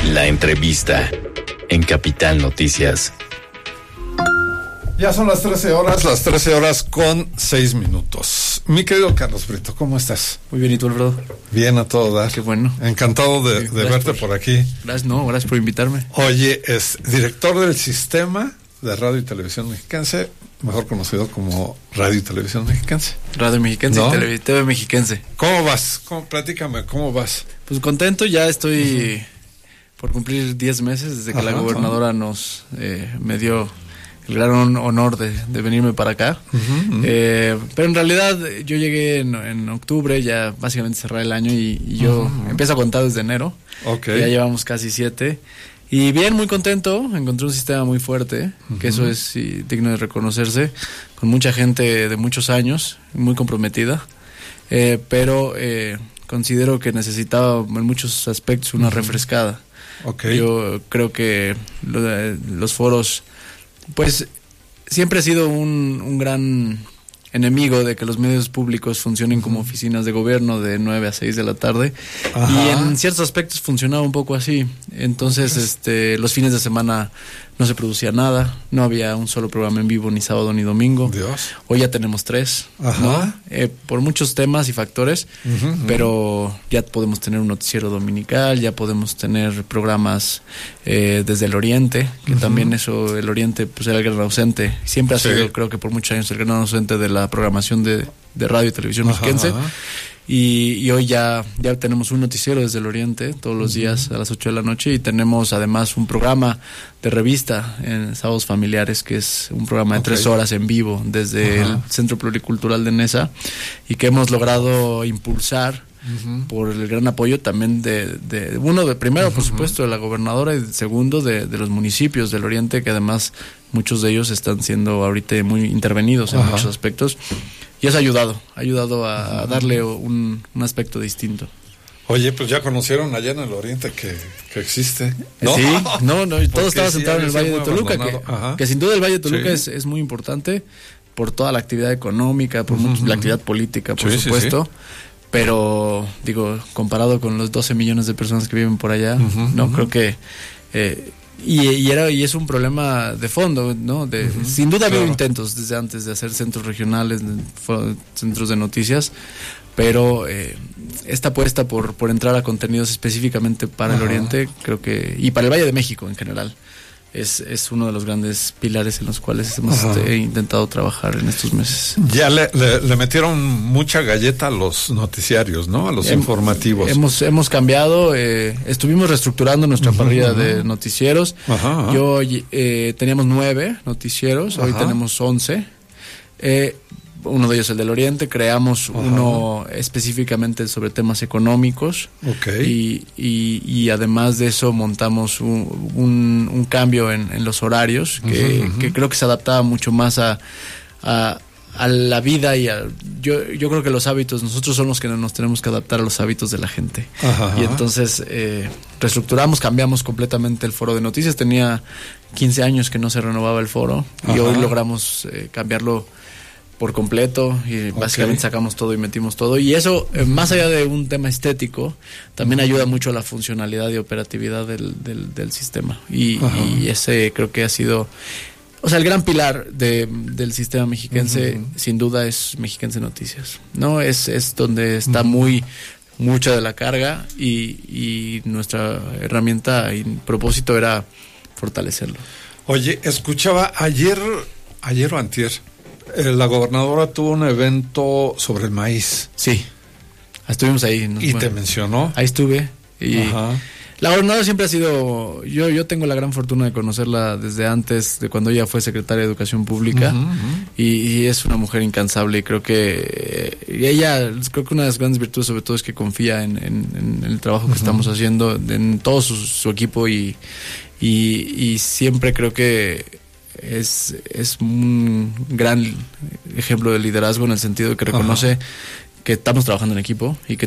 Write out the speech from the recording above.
La entrevista en Capital Noticias. Ya son las 13 horas con 6 minutos. Mi querido Carlos Brito, ¿cómo estás? Muy bien, ¿y tú, Alfredo? Bien a todo dar. Qué bueno. Encantado de verte por aquí. Gracias por invitarme. Oye, es director del Sistema de Radio y Televisión Mexiquense, mejor conocido como Radio y Televisión Mexiquense. Radio Mexiquense, ¿no? Y TV Mexiquense. ¿Cómo vas? Platícame, ¿cómo vas? Pues contento, ya estoy por cumplir 10 meses desde que la gobernadora me dio el gran honor de venirme para acá. Pero en realidad yo llegué en octubre, ya básicamente cerré el año y yo empiezo a contar desde enero. Okay. Ya llevamos casi 7. Y bien, muy contento, encontré un sistema muy fuerte, que eso es digno de reconocerse, con mucha gente de muchos años, muy comprometida, pero considero que necesitaba en muchos aspectos una refrescada. Okay. Yo creo que los foros, pues siempre he sido un gran enemigo de que los medios públicos funcionen como oficinas de gobierno de 9 a 6 de la tarde. Y en ciertos aspectos funcionaba un poco así. Entonces, los fines de semana no se producía nada, no había un solo programa en vivo ni sábado ni domingo. Dios. Hoy ya tenemos 3, ¿no? Por muchos temas y factores, pero ya podemos tener un noticiero dominical, ya podemos tener programas desde el Oriente, que también eso, el Oriente pues era el gran ausente, siempre ha sido, creo que por muchos años, el gran ausente de la programación de radio y televisión mexiquense. Y hoy ya tenemos un noticiero desde el Oriente todos los días a las 8 de la noche, y tenemos además un programa de revista en Sábados Familiares, que es un programa de 3 horas en vivo desde el Centro Pluricultural de Nesa, y que hemos logrado impulsar por el gran apoyo también primero por supuesto de la gobernadora, y segundo de los municipios del Oriente, que además muchos de ellos están siendo ahorita muy intervenidos en muchos aspectos. Y eso ha ayudado a darle un aspecto distinto. Oye, pues ya conocieron allá en el Oriente que existe, ¿no? Sí, todo estaba sentado en el Valle de Toluca, que sin duda el Valle de Toluca es muy importante por toda la actividad económica, por la actividad política, por supuesto. Sí. Pero, comparado con los 12 millones de personas que viven por allá, creo que... Y es un problema de fondo, ¿no? Sin duda había intentos desde antes de hacer centros regionales, centros de noticias, pero esta apuesta por entrar a contenidos específicamente para el Oriente, creo que, y para el Valle de México en general, es uno de los grandes pilares en los cuales hemos intentado trabajar en estos meses. Ya le metieron mucha galleta a los noticiarios, ¿no? A los informativos. Hemos cambiado, estuvimos reestructurando nuestra parrilla de noticieros. Teníamos 9 noticieros, hoy tenemos 11. Uno de ellos el del Oriente, creamos uno específicamente sobre temas económicos, y además de eso montamos un cambio en los horarios que creo que se adaptaba mucho más a la vida y yo creo que los hábitos, nosotros somos los que nos tenemos que adaptar a los hábitos de la gente. Y entonces reestructuramos, cambiamos completamente el foro de noticias. Tenía 15 años que no se renovaba el foro, y hoy logramos cambiarlo por completo, y básicamente sacamos todo y metimos todo, y eso, más allá de un tema estético, también ayuda mucho a la funcionalidad y operatividad del sistema, y ese creo que ha sido, el gran pilar del sistema mexiquense, sin duda, es Mexiquense Noticias, ¿no? Es donde está mucha de la carga, y nuestra herramienta y propósito era fortalecerlo. Oye, escuchaba ayer o antier, la gobernadora tuvo un evento sobre el maíz. Sí, estuvimos ahí. ¿Te mencionó? Ahí estuve. Y la gobernadora siempre ha sido... Yo tengo la gran fortuna de conocerla desde antes, de cuando ella fue secretaria de Educación Pública, y es una mujer incansable, y creo que una de las grandes virtudes sobre todo es que confía en el trabajo que estamos haciendo, en todo su equipo, y siempre creo que es un gran ejemplo de liderazgo, en el sentido de que reconoce que estamos trabajando en equipo y que